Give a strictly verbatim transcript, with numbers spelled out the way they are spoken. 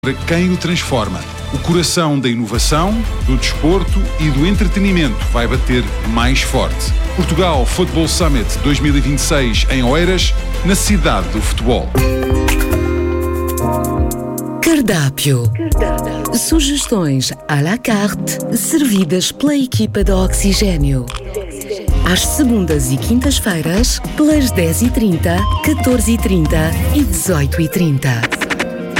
para quem o transforma. O coração da inovação, do desporto e do entretenimento vai bater mais forte. Portugal Football Summit dois mil e vinte e seis em Oeiras, na cidade do futebol. Cardápio. Cardápio. Sugestões à la carte, servidas pela equipa da Oxigênio. Às segundas e quintas-feiras, pelas dez e trinta, catorze e trinta e dezoito e trinta.